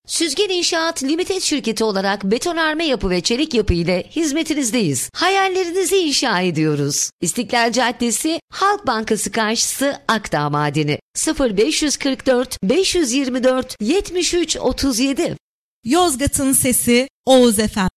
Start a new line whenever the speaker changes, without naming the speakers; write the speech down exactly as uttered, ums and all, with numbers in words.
Süzgen İnşaat Limited şirketi olarak betonarme yapı ve çelik yapı ile hizmetinizdeyiz. Hayallerinizi inşa ediyoruz. İstiklal Caddesi, Halk Bankası karşısı, Akdağ Madeni. sıfır beş kırk dört beş yirmi dört yetmiş üç otuz yedi.
Yozgat'ın sesi Oğuz Efem.